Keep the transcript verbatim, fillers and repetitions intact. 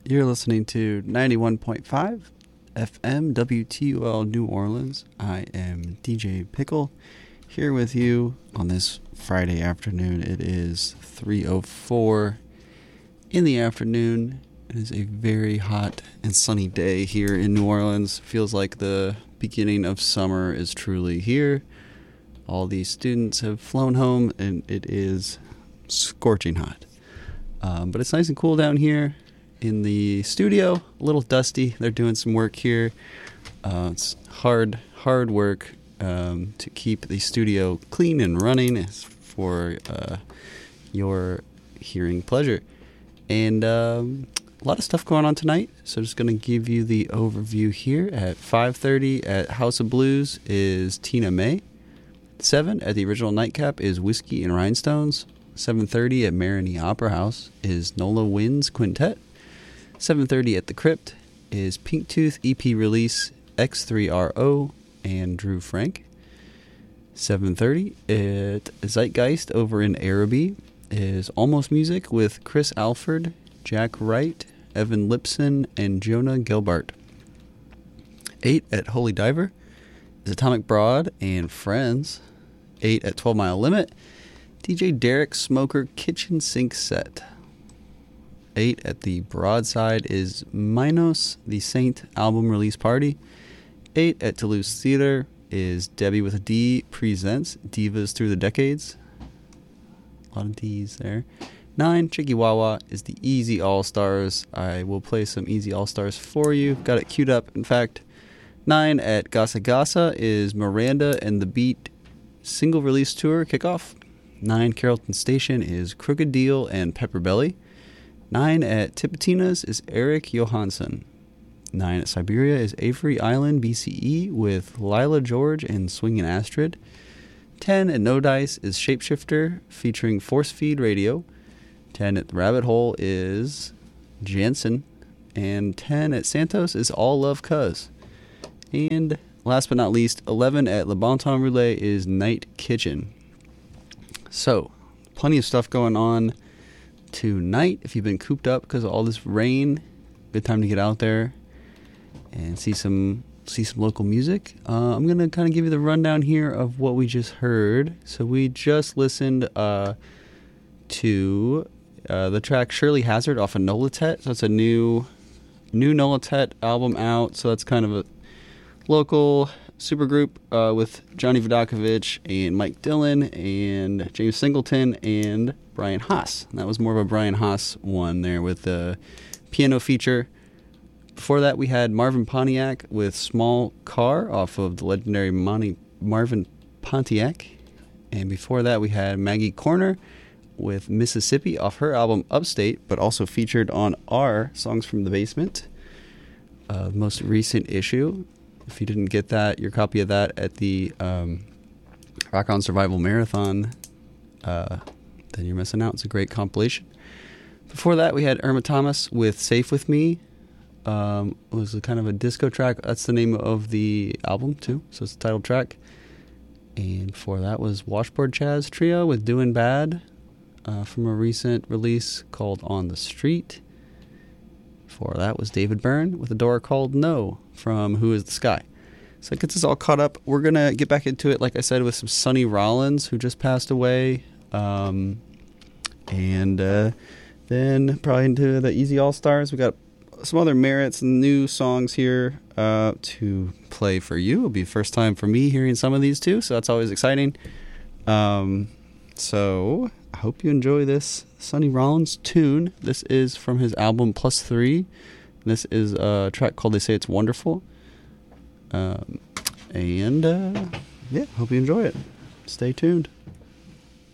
You're listening to ninety-one point five F M W T U L New Orleans. I am D J Pickle here with you on this Friday afternoon. It is three oh four in the afternoon. It is a very hot and sunny day here in New Orleans. Feels like the beginning of summer is truly here. All these students have flown home and it is scorching hot. Um, but it's nice and cool down here in the studio. A little dusty. They're doing some work here. Uh, it's hard, hard work um, to keep the studio clean and running for uh, your hearing pleasure. And um, a lot of stuff going on tonight. So just going to give you the overview here. At five thirty at House of Blues is Tina May. seven at the Original Nightcap is Whiskey and Rhinestones. seven thirty at Marigny Opera House is Nola Winds Quintet. seven thirty at the Crypt is Pink Tooth E P release X three R O and Drew Frank. seven thirty at Zeitgeist over in Araby is Almost Music with Chris Alford, Jack Wright, Evan Lipson, and Jonah Gelbart. eight at Holy Diver is Atomic Broad and Friends. eight at twelve Mile Limit, D J Derek Smoker Kitchen Sink Set. eight at the Broadside is Minos, the Saint album release party. eight at Toulouse Theater is Debbie with a D presents Divas Through the Decades. A lot of D's there. nine, Chicky Wawa is the Easy All-Stars. I will play some Easy All-Stars for you. Got it queued up, in fact. nine at Gasa Gasa is Miranda and the Beat single release tour kickoff. nine, Carrollton Station is Crooked Deal and Pepper Belly. nine at Tipitina's is Eric Johansson. nine at Siberia is Avery Island B C E with Lila George and Swingin' Astrid. ten at No Dice is Shapeshifter featuring Force Feed Radio. ten at the Rabbit Hole is Jansen. And ten at Santos is All Love Cuz. And last but not least, eleven at Le Bon Temps Roulette is Night Kitchen. So, plenty of stuff going on tonight. If you've been cooped up because of all this rain, good time to get out there and see some see some local music. Uh, I'm going to kind of give you the rundown here of what we just heard. So we just listened uh, to uh, the track Shirley Hazard off of Nolatet. So it's a new new Nolatet album out. So that's kind of a local supergroup uh, with Johnny Vodakovich and Mike Dillon and James Singleton and Brian Haas. And that was more of a Brian Haas one there with the piano feature. Before that, we had Marvin Pontiac with Small Car off of the legendary Monty Marvin Pontiac. And before that, we had Maggie Corner with Mississippi off her album Upstate, but also featured on our Songs from the Basement, uh, most recent issue. If you didn't get that, your copy of that at the um, Rock On Survival Marathon, uh, then you're missing out. It's a great compilation. Before that, we had Irma Thomas with Safe With Me. Um, it was a kind of a disco track. That's the name of the album, too. So it's the title track. And before that was Washboard Chaz Trio with Doing Bad uh, from a recent release called On the Street. Before that was David Byrne with a door called No from Who Is the Sky. So it gets us all caught up. We're going to get back into it, like I said, with some Sonny Rollins, who just passed away. Um, and uh, then probably into the Easy All-Stars. We got some other merits and new songs here uh, to play for you. It'll be the first time for me hearing some of these too, so that's always exciting. Um, so I hope you enjoy this Sonny Rollins tune. This is from his album Plus Three. This is a track called They Say It's Wonderful. Um, and uh, yeah, hope you enjoy it. Stay tuned.